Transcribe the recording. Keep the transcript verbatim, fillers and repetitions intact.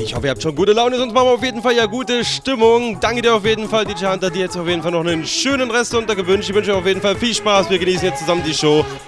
Ich hoffe, ihr habt schon gute Laune, sonst machen wir auf jeden Fall ja gute Stimmung. Danke dir auf jeden Fall, D J Hunter, dir jetzt auf jeden Fall noch einen schönen Restsonntag gewünscht. Ich wünsche euch auf jeden Fall viel Spaß. Wir genießen jetzt zusammen die Show.